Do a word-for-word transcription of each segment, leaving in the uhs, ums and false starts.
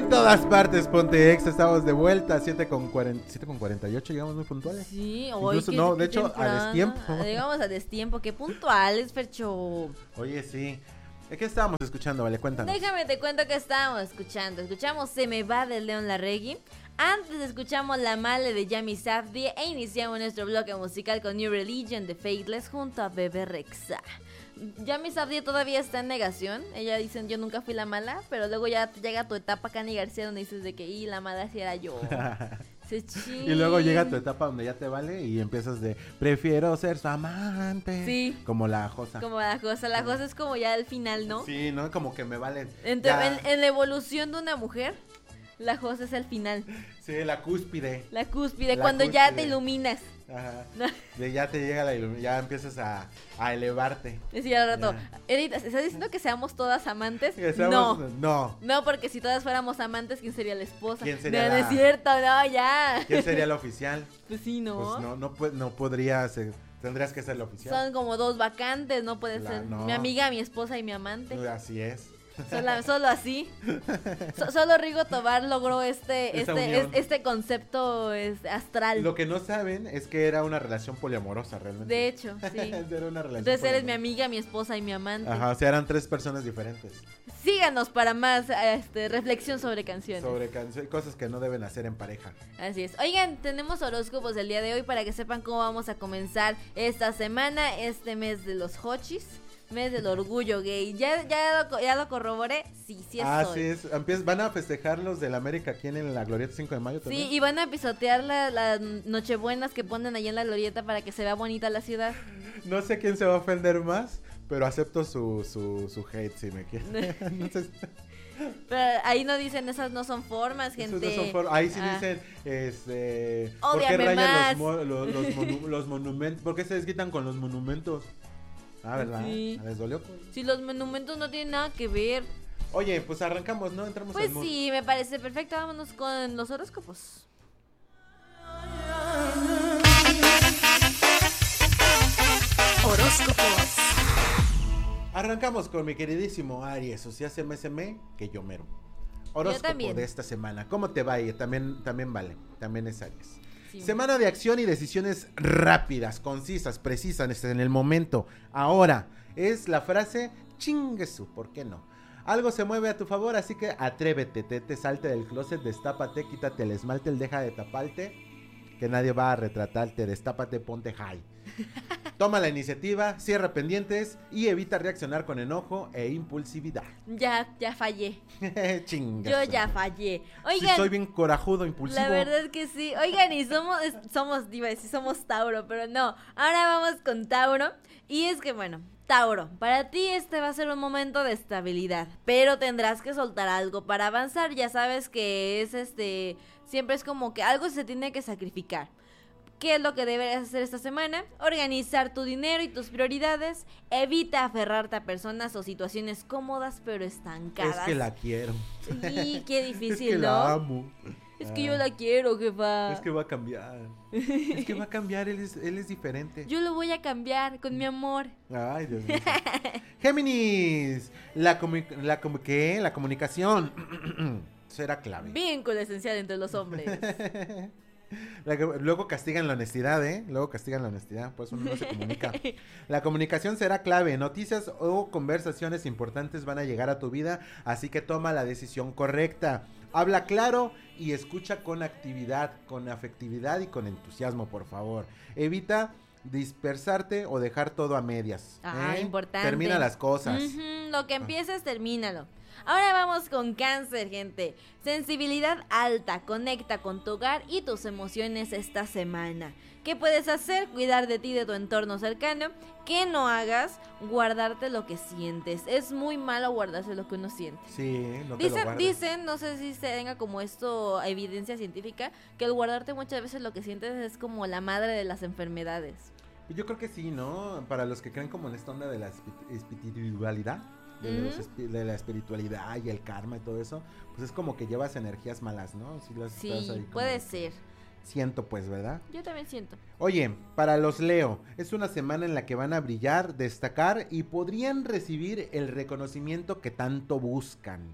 En todas partes, ponte ex, estamos de vuelta, siete con cuarenta y ocho, llegamos muy puntuales. Sí, hoy Incluso, no, de hecho, a destiempo. Llegamos a destiempo, qué puntuales, Fercho. Oye, sí. ¿De qué estábamos escuchando? Vale, cuéntanos. Déjame te cuento que estábamos escuchando. Escuchamos Se me va de León Larregui. Antes escuchamos La Mala de Yami Safdie e iniciamos nuestro bloque musical con New Religion de Faithless junto a Bebe Rexha. Yami Safdie todavía está en negación. Ella dice, yo nunca fui la mala, pero luego ya llega tu etapa Cani García donde dices de que, y la mala sí era yo. Y luego llega tu etapa donde ya te vale y empiezas de, prefiero ser su amante. Sí. Como la Josa. Como la Josa. La Josa es como ya el final, ¿no? Sí, ¿no? Como que me vale. En, en, en la evolución de una mujer, la Josa es el final. Sí, la cúspide. La cúspide, la cuando cúspide. Ya te iluminas. Ajá. De ya te llega la iluminación, ya empiezas a, a elevarte. Decía al rato, Edith, ¿estás diciendo que seamos todas amantes? Seamos, no. No. No, porque si todas fuéramos amantes, ¿quién sería la esposa? ¿Quién sería no, la... no es cierto, no, ya. ¿Quién sería la oficial? Pues sí, ¿no? Pues no, no, no podría ser, tendrías que ser la oficial. Son como dos vacantes, no puede la, ser no. mi amiga, mi esposa y mi amante. Así es. Solo, solo así. So, solo Rigo Tobar logró este este, es, este concepto es, astral. Lo que no saben es que era una relación poliamorosa realmente. De hecho, sí. Era una relación Entonces eres mi amiga, mi esposa y mi amante. Ajá, o sea, eran tres personas diferentes. Síganos para más este, reflexión sobre canciones. Sobre canciones, cosas que no deben hacer en pareja. Así es. Oigan, tenemos horóscopos el día de hoy para que sepan cómo vamos a comenzar esta semana, este mes de los hochis. Mes del orgullo gay. ¿Ya, ya, lo, ya lo corroboré? Sí, sí es Ah, hoy. sí es. Empiezan, van a festejar los del América aquí en la Glorieta cinco de mayo también. Sí, y van a pisotear las la nochebuenas que ponen ahí en la Glorieta para que se vea bonita la ciudad. No sé quién se va a ofender más, pero acepto su, su, su hate si me quiere. No sé. Pero ahí no dicen, esas no son formas, gente. No son for ahí sí ah. dicen, este... ¿por qué rayan más? los, los, los, monu los monumentos? ¿Por qué se desquitan con los monumentos? Ah, ¿verdad? Sí. ¿Les dolió? Si los monumentos no tienen nada que ver. Oye, pues arrancamos, ¿no? Entramos Pues al mood. sí, me parece perfecto. Vámonos con los horóscopos. Horóscopos. Arrancamos con mi queridísimo Aries, o sea, se me se me que yo mero. Horóscopo de esta semana. ¿Cómo te va ahí? También, también vale, también es Aries. Sí. Semana de acción y decisiones rápidas, concisas, precisas en el momento. Ahora, es la frase chinguesu, ¿por qué no? Algo se mueve a tu favor, así que atrévete, te, te salte del closet, destápate, quítate el esmalte, el deja de taparte, que nadie va a retratarte, destápate, ponte high. Toma la iniciativa, cierra pendientes y evita reaccionar con enojo e impulsividad. Ya, ya fallé. Chingas. Yo ya fallé. Oigan. Sí, soy bien corajudo, impulsivo. La verdad es que sí. Oigan, y somos, somos, iba a decir, somos Tauro, pero no. Ahora vamos con Tauro. Y es que, bueno, Tauro, para ti este va a ser un momento de estabilidad, pero tendrás que soltar algo para avanzar. Ya sabes que es este, siempre es como que algo se tiene que sacrificar. ¿Qué es lo que deberías hacer esta semana? Organizar tu dinero y tus prioridades. Evita aferrarte a personas o situaciones cómodas pero estancadas. Es que la quiero. Sí, qué difícil, es que ¿no? la amo. Es que yo la quiero, jefa. Es que va a cambiar. Es que va a cambiar, él es, él es diferente. Yo lo voy a cambiar con mi amor. Ay, Dios mío. Géminis, la, comu la, comu ¿qué? La comunicación será clave. Vínculo esencial entre los hombres. La, luego castigan la honestidad, ¿eh? Luego castigan la honestidad, pues uno no se comunica. La comunicación será clave. Noticias o conversaciones importantes van a llegar a tu vida, así que toma la decisión correcta. Habla claro y escucha con actividad, con afectividad y con entusiasmo, por favor. Evita dispersarte o dejar todo a medias. Ah, ¿eh? importante. Termina las cosas. Uh-huh, lo que empieces, termínalo. Ahora vamos con Cáncer, gente. Sensibilidad alta, conecta con tu hogar y tus emociones esta semana. ¿Qué puedes hacer? Cuidar de ti, de tu entorno cercano. ¿Qué no hagas? Guardarte lo que sientes. Es muy malo guardarse lo que uno siente. Sí, no te dicen, lo guardes. Dicen, no sé si se tenga como esto evidencia científica, que el guardarte muchas veces lo que sientes es como la madre de las enfermedades. Yo creo que sí, ¿no? Para los que creen como en esta onda de la espiritualidad. De, uh-huh. los, de la espiritualidad y el karma y todo eso, pues es como que llevas energías malas, ¿no? Si las sí, ahí como... puede ser. Siento pues, ¿verdad? Yo también siento. Oye, para los Leo, es una semana en la que van a brillar, destacar y podrían recibir el reconocimiento que tanto buscan.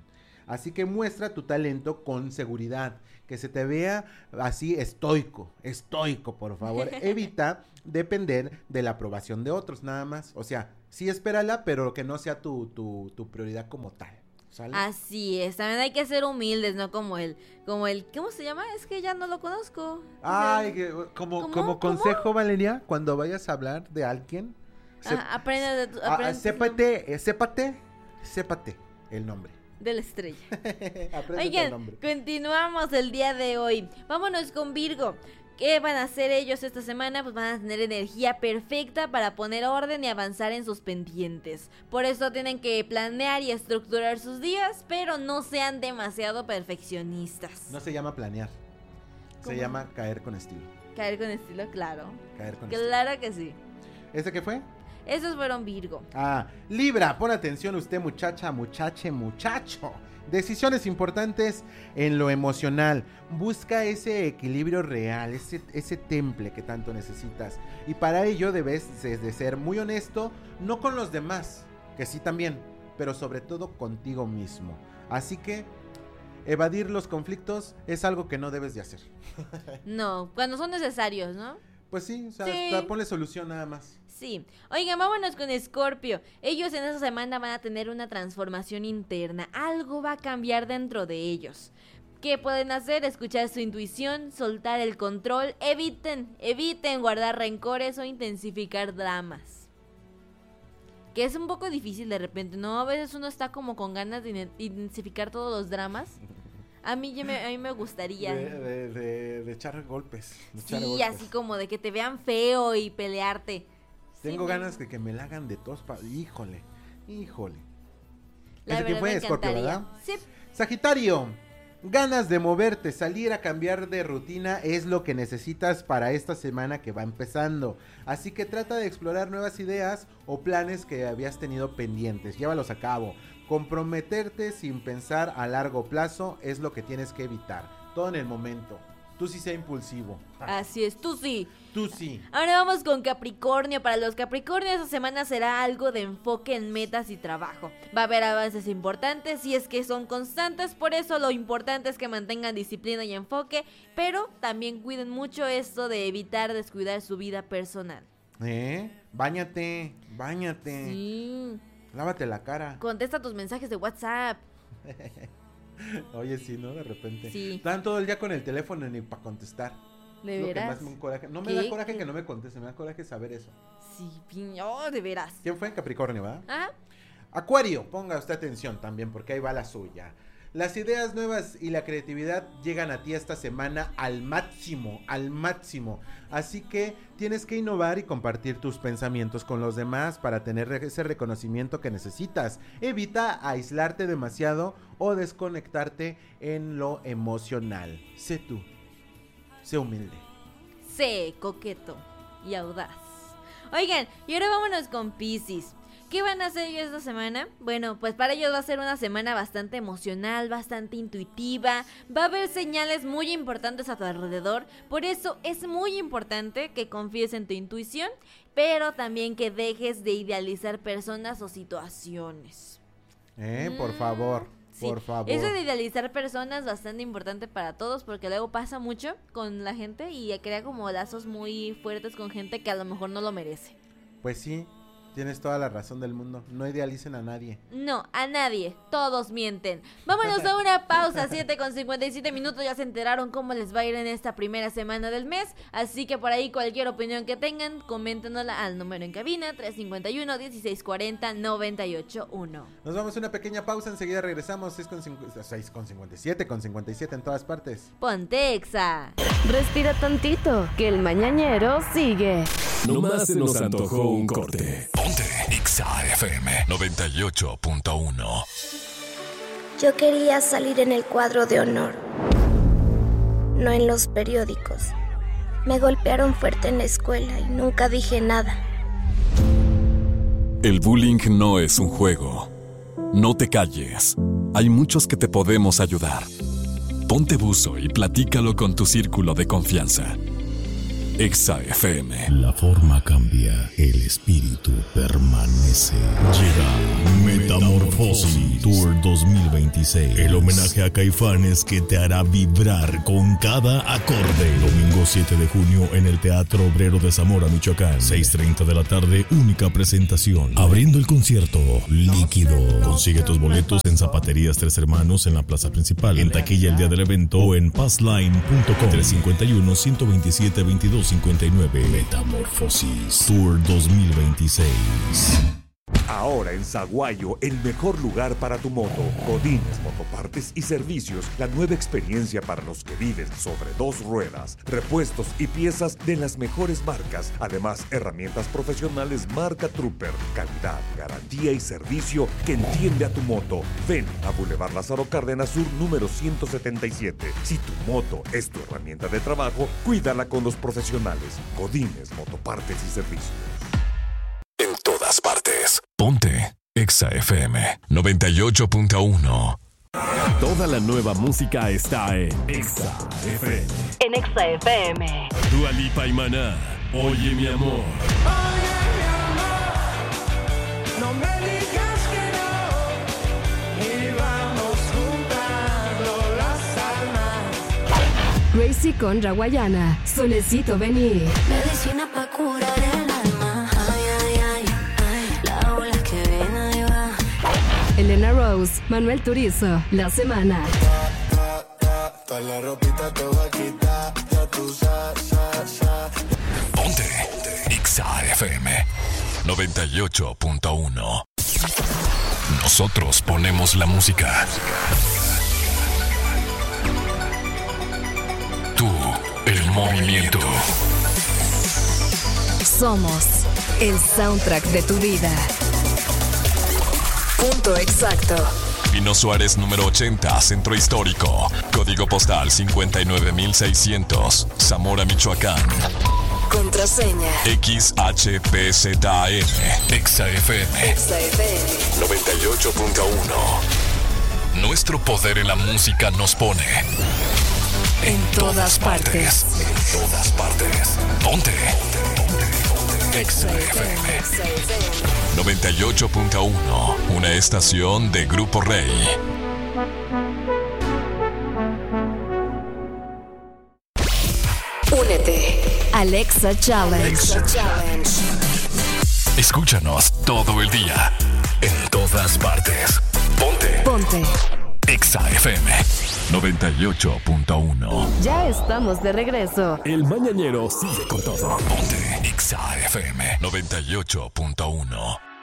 Así que muestra tu talento con seguridad, que se te vea así estoico, estoico, por favor. Evita depender de la aprobación de otros, nada más. O sea, sí espérala, pero que no sea tu, tu, tu prioridad como tal. ¿Sale? Así es, también hay que ser humildes, ¿no? Como el, como el, ¿cómo se llama? Es que ya no lo conozco. Ay, que, como, ¿Cómo? como consejo, ¿Cómo? Valeria, cuando vayas a hablar de alguien, se, ah, aprende de tu, aprende ah, sépate, eh, sépate, sépate el nombre. De la estrella. Oigan, continuamos el día de hoy. Vámonos con Virgo. ¿Qué van a hacer ellos esta semana? Pues van a tener energía perfecta para poner orden y avanzar en sus pendientes. Por eso tienen que planear y estructurar sus días, pero no sean demasiado perfeccionistas. No se llama planear, ¿Cómo? Se llama caer con estilo. Caer con estilo, claro. Caer con claro estilo. que sí. ¿Ese qué fue? Esos fueron Virgo. Ah, Libra, pon atención usted, muchacha, muchache, muchacho. Decisiones importantes en lo emocional. Busca ese equilibrio real, ese, ese temple que tanto necesitas. Y para ello debes de, de ser muy honesto, no con los demás, que sí también, pero sobre todo contigo mismo. Así que evadir los conflictos es algo que no debes de hacer. No, cuando son necesarios, ¿no? Pues sí, o sea, sí. hasta ponle solución nada más. Sí. Oigan, vámonos con Escorpio. Ellos en esa semana van a tener una transformación interna. Algo va a cambiar dentro de ellos. ¿Qué pueden hacer? Escuchar su intuición, soltar el control. Eviten, eviten guardar rencores o intensificar dramas. Que es un poco difícil de repente, ¿no? A veces uno está como con ganas de intensificar todos los dramas. A mí, me, a mí me gustaría. De, de, de, de echar golpes. De echar sí, golpes. Así como de que te vean feo y pelearte. Tengo sí, ganas de que me la hagan de tos. Pa... Híjole, híjole. La ¿Ese que fue Escorpio, verdad? Sí. Sagitario, ganas de moverte, salir a cambiar de rutina es lo que necesitas para esta semana que va empezando. Así que trata de explorar nuevas ideas o planes que habías tenido pendientes. Llévalos a cabo. Comprometerte sin pensar a largo plazo es lo que tienes que evitar. Todo en el momento. Tú sí sea impulsivo. Así es, tú sí. Tú sí. Ahora vamos con Capricornio. Para los Capricornios esta semana será algo de enfoque en metas y trabajo. Va a haber avances importantes y es que son constantes. Por eso lo importante es que mantengan disciplina y enfoque. Pero también cuiden mucho esto de evitar descuidar su vida personal. ¿Eh? Báñate, báñate. Sí. Lávate la cara. Contesta tus mensajes de WhatsApp. Oye, sí, ¿no? De repente. Sí. Están todo el día con el teléfono ni para contestar. ¿De veras? Lo que más me encoraje. No me ¿Qué? da coraje ¿Qué? que no me conteste, me da coraje saber eso. Sí, piño, de veras. ¿Quién fue? Capricornio, ¿verdad? Ah. Acuario, ponga usted atención también porque ahí va la suya. Las ideas nuevas y la creatividad llegan a ti esta semana al máximo, al máximo. Así que tienes que innovar y compartir tus pensamientos con los demás para tener ese reconocimiento que necesitas. Evita aislarte demasiado o desconectarte en lo emocional. Sé tú, sé humilde. Sé coqueto y audaz. Oigan, y ahora vámonos con Piscis. ¿Qué van a hacer ellos esta semana? Bueno, pues para ellos va a ser una semana bastante emocional, bastante intuitiva. Va a haber señales muy importantes a tu alrededor. Por eso es muy importante que confíes en tu intuición, pero también que dejes de idealizar personas o situaciones. Eh, por mm, favor, sí. por favor. Eso de idealizar personas es bastante importante para todos porque luego pasa mucho con la gente y crea como lazos muy fuertes con gente que a lo mejor no lo merece. Pues sí. Tienes toda la razón del mundo. No idealicen a nadie. No, a nadie. Todos mienten. Vámonos a una pausa. siete con cincuenta y siete minutos. Ya se enteraron cómo les va a ir en esta primera semana del mes. Así que por ahí cualquier opinión que tengan, coméntenosla al número en cabina tres cinco uno, dieciséis cuarenta, noventa y ocho uno. Nos vamos a una pequeña pausa. Enseguida regresamos. seis con cincuenta y siete con cincuenta y siete en todas partes. Ponte Exa. Respira tantito, que el mañanero sigue. No más se nos antojó un corte. Ponte Exa F M noventa y ocho punto uno. Yo quería salir en el cuadro de honor, no en los periódicos. Me golpearon fuerte en la escuela y nunca dije nada. El bullying no es un juego. No te calles. Hay muchos que te podemos ayudar. Ponte buzo y platícalo con tu círculo de confianza. Exa F M. La forma cambia, el espíritu permanece. Llega Metamorfosis Tour dos mil veintiséis. El homenaje a Caifanes que te hará vibrar con cada acorde. Domingo siete de junio en el Teatro Obrero de Zamora, Michoacán. seis treinta de la tarde, única presentación. Abriendo el concierto, Líquido. Consigue tus boletos en Zapaterías Tres Hermanos en la plaza principal, en taquilla el día del evento o en passline punto com. tres cinco uno, ciento veintisiete, veintidós cincuenta y nueve. Metamorfosis Tour dos mil veintiséis. Ahora en Saguayo, el mejor lugar para tu moto. Godínez Motopartes y Servicios, la nueva experiencia para los que viven sobre dos ruedas. Repuestos y piezas de las mejores marcas. Además, herramientas profesionales marca Trooper. Calidad, garantía y servicio que entiende a tu moto. Ven a Boulevard Lázaro Cárdenas Sur, número ciento setenta y siete. Si tu moto es tu herramienta de trabajo, cuídala con los profesionales. Godínez Motopartes y Servicios. En todas partes. Ponte Exa F M noventa y ocho punto uno. Toda la nueva música está en Exa F M. En Exa F M. Dua Lipa y Maná. Oye mi amor. Oye mi amor. No me digas que no. Y vamos juntando las almas. Gracie con Raguayana. Solecito venir. Medicina pa' curar el alma. Elena Rose, Manuel Turizo, La Semana. Toda la ropita te voy a quitar. Ya tú sabes, sabes. Ponte Exa F M noventa y ocho punto uno. Nosotros ponemos la música. Tú, el movimiento. Somos el soundtrack de tu vida. Punto exacto. Pino Suárez número ochenta, Centro Histórico. Código postal cincuenta y nueve mil seiscientos, Zamora, Michoacán. Contraseña X H P Z M. Exa F M Exa F M noventa y ocho punto uno. Nuestro poder en la música nos pone en todas partes. En todas partes. Ponte. Exa F M noventa y ocho punto uno, una estación de Grupo Rey. Únete al Exa Challenge. Exa Challenge. Escúchanos todo el día, en todas partes. Ponte. Ponte. Exa F M noventa y ocho punto uno. Ya estamos de regreso. El mañanero sigue con todo. Ponte Exa F M noventa y ocho punto uno.